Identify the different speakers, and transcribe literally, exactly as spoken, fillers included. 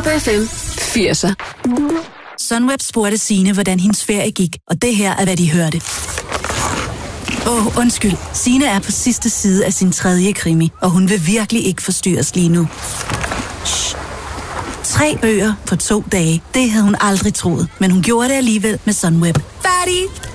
Speaker 1: Top F M firser.
Speaker 2: Sunweb spurgte Signe, hvordan hendes ferie gik, og det her er, hvad de hørte. Åh, oh, undskyld. Signe er på sidste side af sin tredje krimi, og hun vil virkelig ikke forstyrres lige nu. Shh. Tre bøger på to dage. Det havde hun aldrig troet, men hun gjorde det alligevel med Sunweb. Færdig!